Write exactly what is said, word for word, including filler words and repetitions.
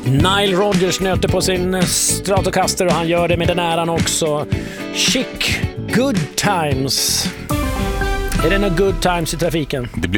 Nile Rodgers nöter på sin Stratocaster och han gör det med den äran också. Chic, Good Times. Är det några good times i trafiken? Det blir